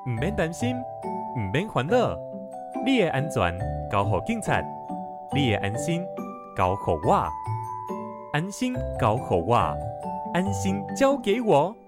唔免担心，唔免烦恼，你的安全交予警察，你的安心交予我，安心交予我，安心交给我。